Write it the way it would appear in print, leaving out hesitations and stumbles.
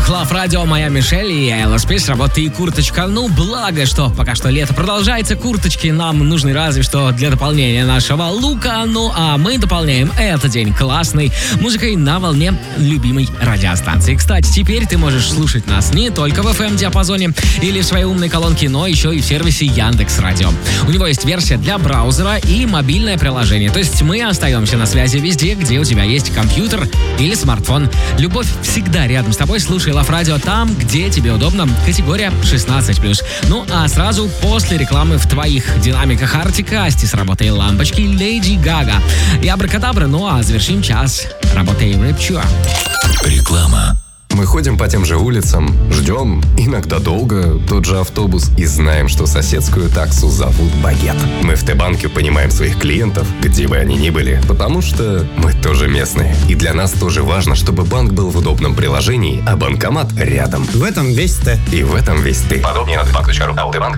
волнах Love Radio, моя Мишель и LSP с работы и курточка. Ну, благо, что пока что лето продолжается, курточки нам нужны разве что для дополнения нашего лука. Ну, а мы дополняем этот день классной музыкой на волне любимой радиостанции. Кстати, теперь ты можешь слушать нас не только в FM-диапазоне или в своей умной колонке, но еще и в сервисе Яндекс.Радио. У него есть версия для браузера и мобильное приложение. То есть мы остаемся на связи везде, где у тебя есть компьютер или смартфон. Любовь всегда рядом с тобой. Слушай Love Radio там, где тебе удобно. Категория 16+. Ну, а сразу после рекламы в твоих динамиках Артикасти с работой лампочки Леди Гага и Абракадабра. Ну, а завершим час работой Rapture. Реклама. Мы ходим по тем же улицам, ждем, иногда долго, тот же автобус и знаем, что соседскую таксу зовут Багет. Мы в Т-банке понимаем своих клиентов, где бы они ни были, потому что мы тоже местные. И для нас тоже важно, чтобы банк был в удобном приложении, а банкомат рядом. В этом весь Т. И в этом весь ты. Подробнее на Т-банк.ру.